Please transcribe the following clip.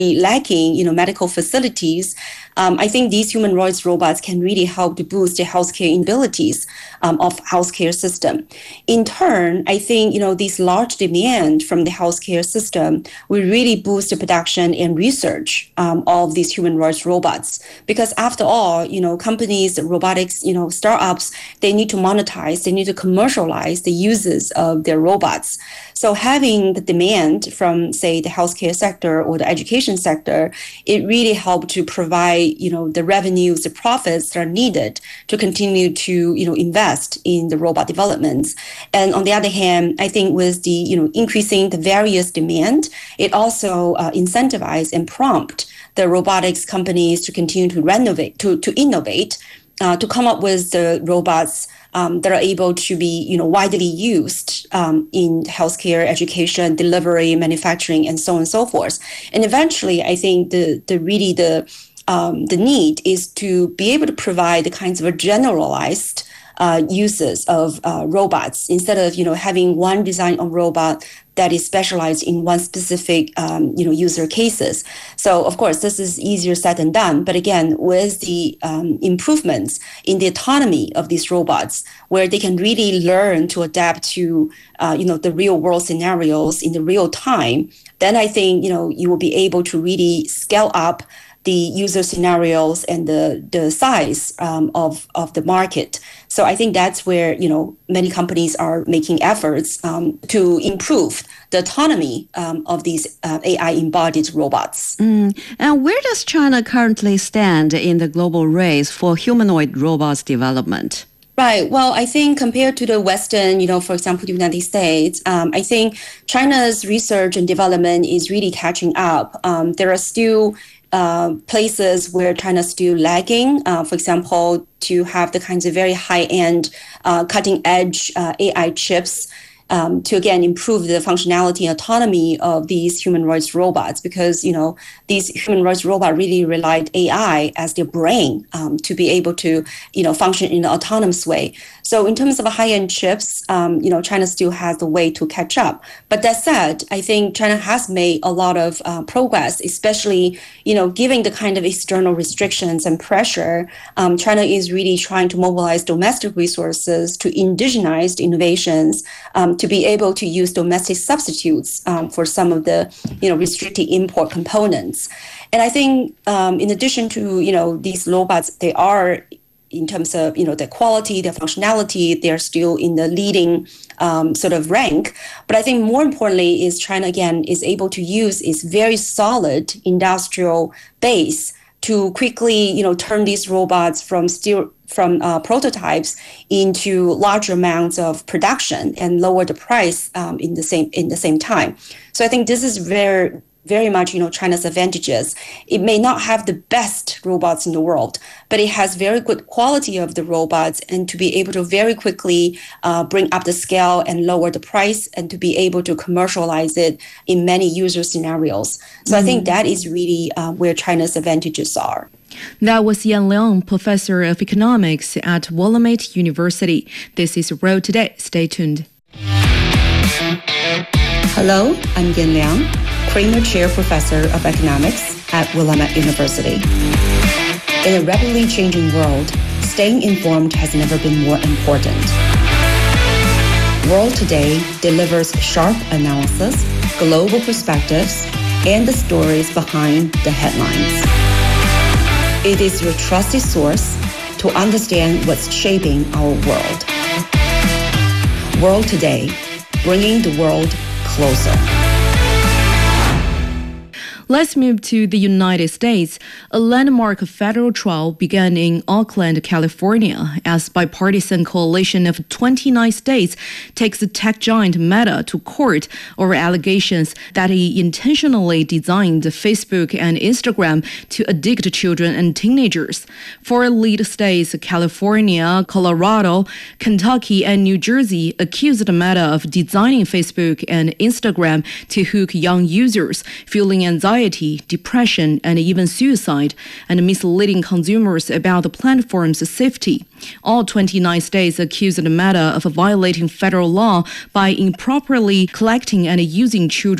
lacking, medical facilities, I think these humanoid robots can really help to boost the healthcare abilities of healthcare system. In turn, I think, this large demand from the healthcare system will really boost the production and research of these humanoid robots. Because after all, companies, robotics, startups, they need to monetize, they need to commercialize the uses of their robots. So having the demand from, say, the healthcare sector or the education sector, it really helped to provide, the revenues, the profits that are needed to continue to, invest in the robot developments. And on the other hand, I think with the, increasing the various demand, it also incentivize and prompt the robotics companies to continue to renovate, to innovate, to come up with the robots that are able to be, widely used in healthcare, education, delivery, manufacturing, and so on and so forth. And eventually, I think the need is to be able to provide the kinds of generalized uses of robots instead of having one design of robot that is specialized in one specific user cases. So of course this is easier said than done, but again, with the improvements in the autonomy of these robots, where they can really learn to adapt to the real world scenarios in the real time, then I think you will be able to really scale up the user scenarios and the size of the market. So I think that's where many companies are making efforts to improve the autonomy of these AI embodied robots. And where does China currently stand in the global race for humanoid robots development? Right. Well, I think compared to the Western, for example, the United States, I think China's research and development is really catching up. There are still places where China's still lagging, for example, to have the kinds of very high-end, cutting-edge AI chips to, again, improve the functionality and autonomy of these humanoid robots, because, these humanoid robots really relied AI as their brain to be able to, function in an autonomous way. So in terms of high-end chips, China still has the way to catch up. But that said, I think China has made a lot of progress, especially, given the kind of external restrictions and pressure. China is really trying to mobilize domestic resources to indigenize innovations, to be able to use domestic substitutes for some of the, restricted import components. And I think in addition to, these robots, they are, in terms of, their quality, their functionality, they're still in the leading sort of rank. But I think more importantly is China, again, is able to use its very solid industrial base to quickly, turn these robots from prototypes into larger amounts of production and lower the price in the same time. So I think this is very much, China's advantages. It may not have the best robots in the world, but it has very good quality of the robots, and to be able to very quickly bring up the scale and lower the price, and to be able to commercialize it in many user scenarios. So I think that is really where China's advantages are. That was Yan Liang, professor of economics at Willamette University. This is World Today. Stay tuned. Hello, I'm Yan Liang, Kramer Chair Professor of Economics at Willamette University. In a rapidly changing world, staying informed has never been more important. World Today delivers sharp analysis, global perspectives, and the stories behind the headlines. It is your trusted source to understand what's shaping our world. World Today, bringing the world closer. Let's move to the United States. A landmark federal trial began in Oakland, California, as bipartisan coalition of 29 states takes the tech giant Meta to court over allegations that he intentionally designed Facebook and Instagram to addict children and teenagers. Four lead states, California, Colorado, Kentucky, and New Jersey, accused Meta of designing Facebook and Instagram to hook young users, fueling anxiety, depression, and even suicide, and misleading consumers about the platform's safety. All 29 states accused Meta of violating federal law by improperly collecting and using children